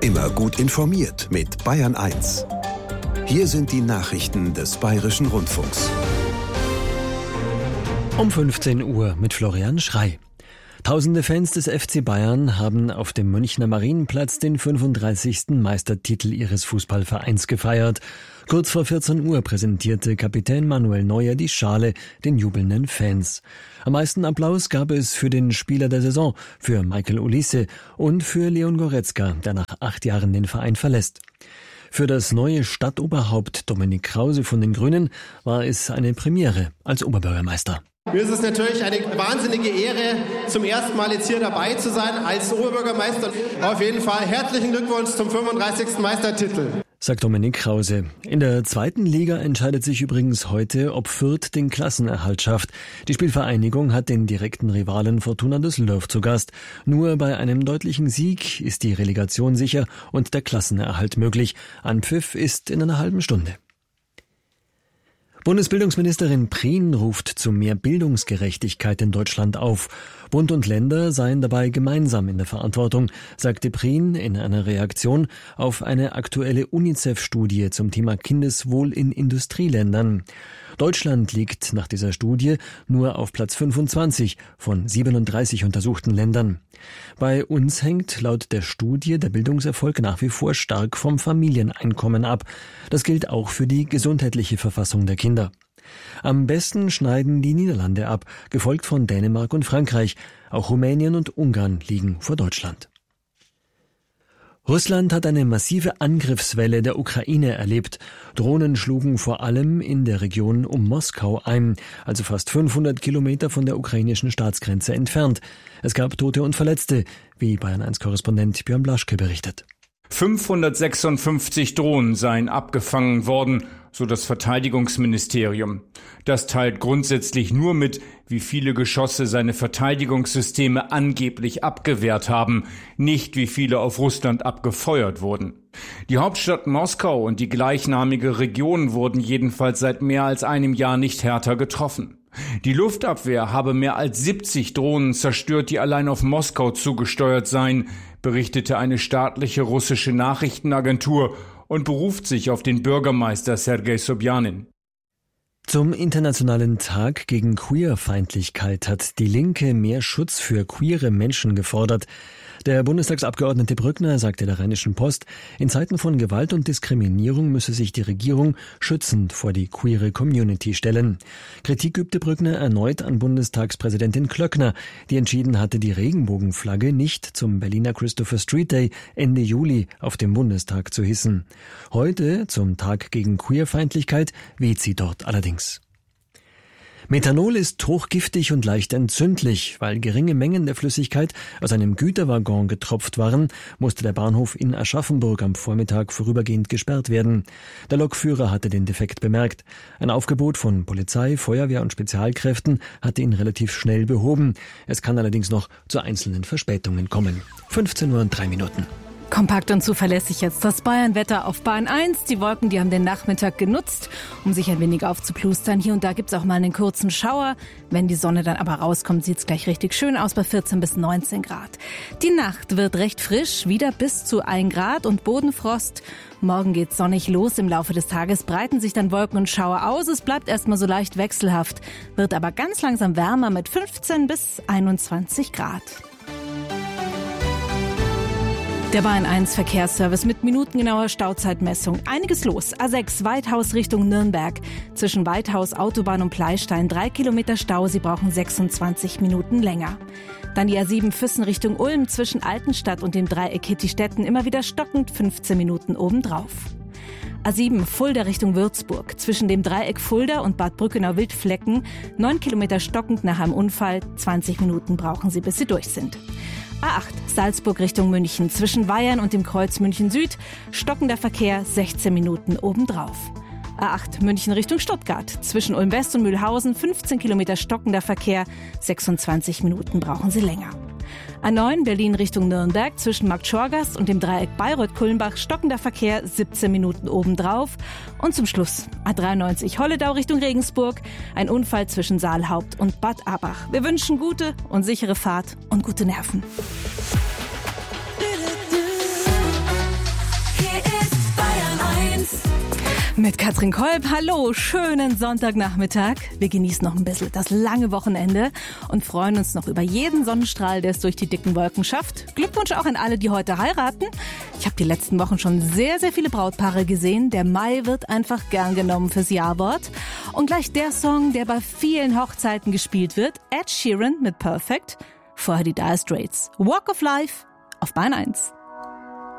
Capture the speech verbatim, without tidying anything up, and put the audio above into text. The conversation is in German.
Immer gut informiert mit Bayern eins. Hier sind die Nachrichten des Bayerischen Rundfunks. Um fünfzehn Uhr mit Florian Schrey. Tausende Fans des F C Bayern haben auf dem Münchner Marienplatz den fünfunddreißigsten Meistertitel ihres Fußballvereins gefeiert. Kurz vor vierzehn Uhr präsentierte Kapitän Manuel Neuer die Schale den jubelnden Fans. Am meisten Applaus gab es für den Spieler der Saison, für Michael Olise und für Leon Goretzka, der nach acht Jahren den Verein verlässt. Für das neue Stadtoberhaupt Dominik Krause von den Grünen war es eine Premiere als Oberbürgermeister. Mir ist es natürlich eine wahnsinnige Ehre, zum ersten Mal jetzt hier dabei zu sein als Oberbürgermeister. Auf jeden Fall herzlichen Glückwunsch zum fünfunddreißigsten Meistertitel. Sagt Dominik Krause. In der zweiten Liga entscheidet sich übrigens heute, ob Fürth den Klassenerhalt schafft. Die Spielvereinigung hat den direkten Rivalen Fortuna Düsseldorf zu Gast. Nur bei einem deutlichen Sieg ist die Relegation sicher und der Klassenerhalt möglich. Anpfiff ist in einer halben Stunde. Bundesbildungsministerin Prien ruft zu mehr Bildungsgerechtigkeit in Deutschland auf. Bund und Länder seien dabei gemeinsam in der Verantwortung, sagte Prien in einer Reaktion auf eine aktuelle UNICEF-Studie zum Thema Kindeswohl in Industrieländern. Deutschland liegt nach dieser Studie nur auf Platz fünfundzwanzig von siebenunddreißig untersuchten Ländern. Bei uns hängt laut der Studie der Bildungserfolg nach wie vor stark vom Familieneinkommen ab. Das gilt auch für die gesundheitliche Verfassung der Kinder. Am besten schneiden die Niederlande ab, gefolgt von Dänemark und Frankreich. Auch Rumänien und Ungarn liegen vor Deutschland. Russland hat eine massive Angriffswelle der Ukraine erlebt. Drohnen schlugen vor allem in der Region um Moskau ein, also fast fünfhundert Kilometer von der ukrainischen Staatsgrenze entfernt. Es gab Tote und Verletzte, wie Bayern eins Korrespondent Björn Blaschke berichtet. fünfhundertsechsundfünfzig Drohnen seien abgefangen worden, so das Verteidigungsministerium. Das teilt grundsätzlich nur mit, wie viele Geschosse seine Verteidigungssysteme angeblich abgewehrt haben, nicht wie viele auf Russland abgefeuert wurden. Die Hauptstadt Moskau und die gleichnamige Region wurden jedenfalls seit mehr als einem Jahr nicht härter getroffen. Die Luftabwehr habe mehr als siebzig Drohnen zerstört, die allein auf Moskau zugesteuert seien, berichtete eine staatliche russische Nachrichtenagentur und beruft sich auf den Bürgermeister Sergei Sobjanin. Zum Internationalen Tag gegen Queerfeindlichkeit hat die Linke mehr Schutz für queere Menschen gefordert. Der Bundestagsabgeordnete Brückner sagte der Rheinischen Post, in Zeiten von Gewalt und Diskriminierung müsse sich die Regierung schützend vor die queere Community stellen. Kritik übte Brückner erneut an Bundestagspräsidentin Klöckner, die entschieden hatte, die Regenbogenflagge nicht zum Berliner Christopher Street Day Ende Juli auf dem Bundestag zu hissen. Heute, zum Tag gegen Queerfeindlichkeit, weht sie dort allerdings. Methanol ist hochgiftig und leicht entzündlich. Weil geringe Mengen der Flüssigkeit aus einem Güterwaggon getropft waren, musste der Bahnhof in Aschaffenburg am Vormittag vorübergehend gesperrt werden. Der Lokführer hatte den Defekt bemerkt. Ein Aufgebot von Polizei, Feuerwehr und Spezialkräften hatte ihn relativ schnell behoben. Es kann allerdings noch zu einzelnen Verspätungen kommen. fünfzehn Uhr und drei Minuten. Kompakt und zuverlässig jetzt das Bayern-Wetter auf Bayern eins. Die Wolken, die haben den Nachmittag genutzt, um sich ein wenig aufzuplustern. Hier und da gibt's auch mal einen kurzen Schauer. Wenn die Sonne dann aber rauskommt, sieht's gleich richtig schön aus bei vierzehn bis neunzehn Grad. Die Nacht wird recht frisch, wieder bis zu ein Grad und Bodenfrost. Morgen geht's sonnig los. Im Laufe des Tages breiten sich dann Wolken und Schauer aus. Es bleibt erstmal so leicht wechselhaft, wird aber ganz langsam wärmer mit fünfzehn bis einundzwanzig Grad. Der Bayern eins Verkehrsservice mit minutengenauer Stauzeitmessung. Einiges los. A sechs Weithaus Richtung Nürnberg. Zwischen Weithaus, Autobahn und Pleistein drei Kilometer Stau. Sie brauchen sechsundzwanzig Minuten länger. Dann die A sieben Füssen Richtung Ulm zwischen Altenstadt und dem Dreieck Hittistetten immer wieder stockend fünfzehn Minuten obendrauf. A sieben Fulda Richtung Würzburg. Zwischen dem Dreieck Fulda und Bad Brückenau-Wildflecken neun Kilometer stockend nach einem Unfall. zwanzig Minuten brauchen Sie, bis Sie durch sind. A acht Salzburg Richtung München. Zwischen Weyern und dem Kreuz München Süd stockender Verkehr, sechzehn Minuten obendrauf. A acht München Richtung Stuttgart. Zwischen Ulm West und Mühlhausen fünfzehn Kilometer stockender Verkehr, sechsundzwanzig Minuten brauchen Sie länger. A neun Berlin Richtung Nürnberg. Zwischen Marktschorgast und dem Dreieck Bayreuth-Kulmbach stockender Verkehr, siebzehn Minuten obendrauf. Und zum Schluss A dreiundneunzig Holledau Richtung Regensburg. Ein Unfall zwischen Saalhaupt und Bad Abach. Wir wünschen gute und sichere Fahrt und gute Nerven. Mit Katrin Kolb, hallo, schönen Sonntagnachmittag. Wir genießen noch ein bisschen das lange Wochenende und freuen uns noch über jeden Sonnenstrahl, der es durch die dicken Wolken schafft. Glückwunsch auch an alle, die heute heiraten. Ich habe die letzten Wochen schon sehr, sehr viele Brautpaare gesehen. Der Mai wird einfach gern genommen fürs Jawort. Und gleich der Song, der bei vielen Hochzeiten gespielt wird, Ed Sheeran mit Perfect. Vorher die Dire Straits. Walk of Life auf Bayern eins.